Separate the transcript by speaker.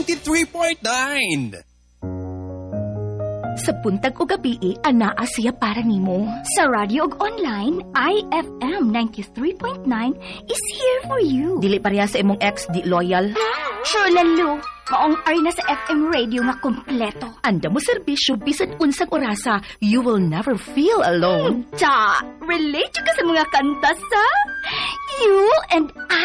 Speaker 1: 93.9.
Speaker 2: Sa buntag o gabi, anaa siya para nimo.
Speaker 3: Sa radio ug online, IFM 93.9 is here for you.
Speaker 2: Dili pareha sa imong ex, di loyal.
Speaker 3: Sure, lalo. Maong ari na sa FM radio nga kompleto.
Speaker 2: Anda mo serbisyo bisan unsang orasa, you will never feel alone.
Speaker 3: Relate ka sa mga kanta sa You and